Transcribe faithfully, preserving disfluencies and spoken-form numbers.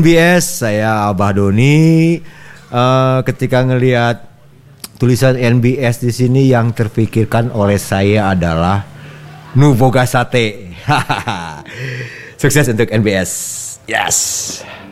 N B S, saya Abah Doni. Uh, ketika ngelihat tulisan N B S di sini, yang terpikirkan oleh saya adalah Nu Boga Sate. Sukses untuk N B S. Yes.